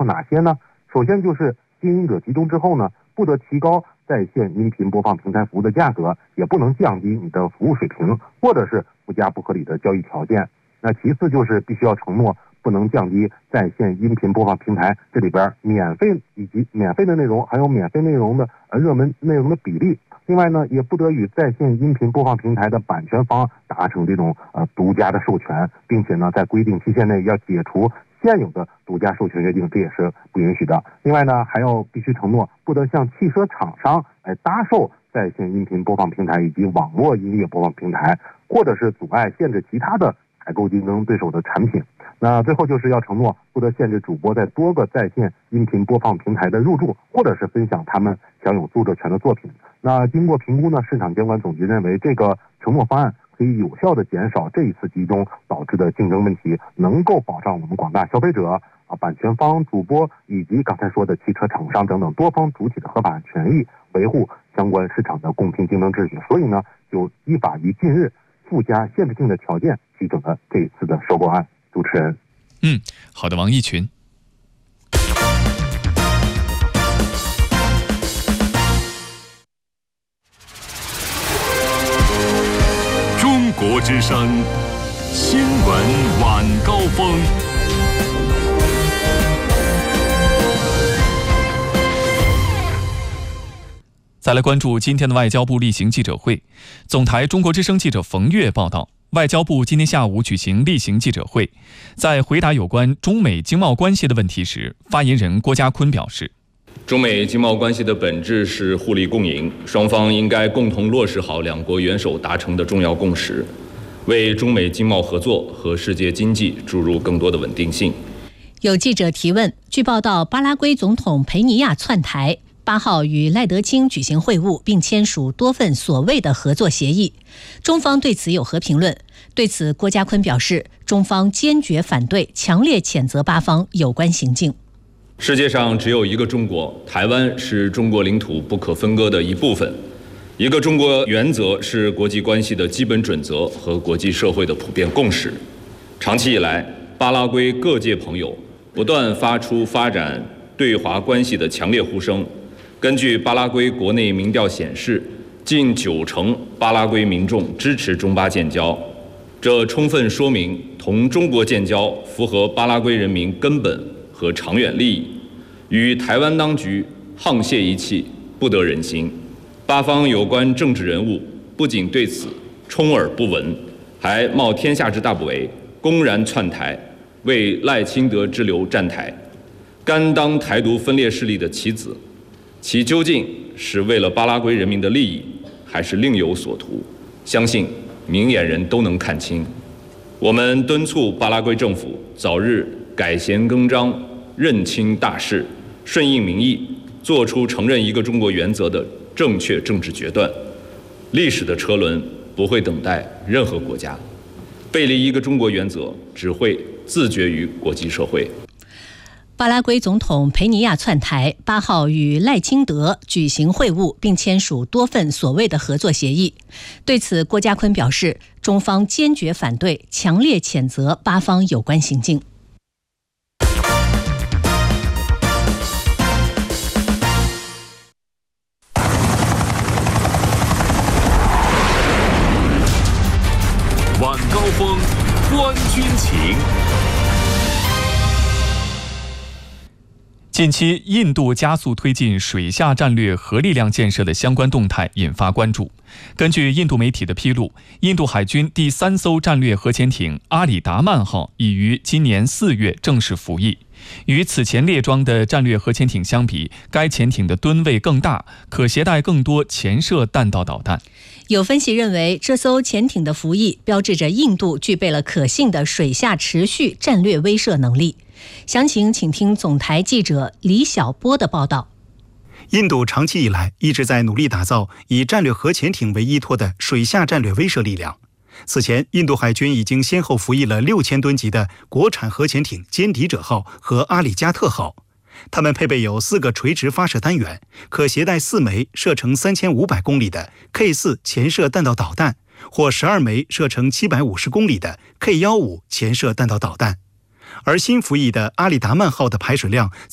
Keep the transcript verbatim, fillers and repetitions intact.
括哪些呢？首先就是经营者集中之后呢，不得提高在线音频播放平台服务的价格，也不能降低你的服务水平，或者是附加不合理的交易条件。那其次就是必须要承诺不能降低在线音频播放平台这里边免费以及免费的内容还有免费内容的呃热门内容的比例。另外呢，也不得与在线音频播放平台的版权方达成这种呃独家的授权，并且呢，在规定期限内要解除现有的独家授权约定，这也是不允许的。另外呢，还要必须承诺不得向汽车厂商来搭售在线音频播放平台以及网络音乐播放平台，或者是阻碍限制其他的采购竞争对手的产品。那最后就是要承诺不得限制主播在多个在线音频播放平台的入驻，或者是分享他们享有著作权的作品。那经过评估呢，市场监管总局认为这个承诺方案可以有效的减少这一次集中导致的竞争问题，能够保障我们广大消费者啊、版权方、主播以及刚才说的汽车厂商等等多方主体的合法权益，维护相关市场的公平竞争秩序。所以呢，就依法于近日附加限制性的条件批准了这一次的收购案。主持人， 嗯，好的，王一群。 中国之声新闻晚高峰。 再来关注今天的外交部例行记者会。总台中国之声记者冯月报道，外交部今天下午举行例行记者会，在回答有关中美经贸关系的问题时，发言人郭家坤表示， 中美经贸关系的本质是互利共赢，双方应该共同落实好两国元首达成的重要共识，为中美经贸合作和世界经济注入更多的稳定性。 有记者提问，据报道，巴拉圭总统培尼亚窜台，八号与赖德清举行会晤，并签署多份所谓的合作协议，中方对此有何评论？对此，郭家坤表示，中方坚决反对，强烈谴责巴方有关行径。 世界上只有一个中国，台湾是中国领土不可分割的一部分。一个中国原则是国际关系的基本准则和国际社会的普遍共识。长期以来，巴拉圭各界朋友不断发出发展对华关系的强烈呼声。根据巴拉圭国内民调显示，近九成巴拉圭民众支持中巴建交，这充分说明同中国建交符合巴拉圭人民根本和长远利益，与台湾当局沆瀣一气，不得人心。巴方有关政治人物不仅对此充耳不闻，还冒天下之大不韪，公然窜台，为赖清德之流站台，甘当台独分裂势力的棋子。其究竟是为了巴拉圭人民的利益，还是另有所图？相信明眼人都能看清。我们敦促巴拉圭政府早日改弦更张，认清大势，顺应民意，做出承认一个中国原则的正确政治决断。历史的车轮不会等待任何国家，背离一个中国原则只会自绝于国际社会。 巴拉圭总统培尼亚窜台，八号与赖清德举行会晤，并签署多份所谓的合作协议。对此，郭家坤表示，中方坚决反对，强烈谴责巴方有关行径。 晚高峰，观军情。 近期，印度加速推进水下战略核力量建设的相关动态引发关注。根据印度媒体的披露，印度海军第三艘战略核潜艇阿里达曼号已于今年四月正式服役。与此前列装的战略核潜艇相比，该潜艇的吨位更大，可携带更多潜射弹道导弹。 有分析认为，这艘潜艇的服役标志着印度具备了可信的水下持续战略威慑能力。详情请听总台记者李晓波的报道。 印度长期以来一直在努力打造以战略核潜艇为依托的水下战略威慑力量。此前，印度海军已经先后服役了六千吨级的国产核潜艇歼敌者号和阿里加特号，它们配备有四个垂直发射单元，可携带四枚射程三千五百公里的 K 四 潜射弹道导弹，或十二枚射程七百五十公里的 K 十五 潜射弹道导弹。而新服役的阿里达曼号的排水量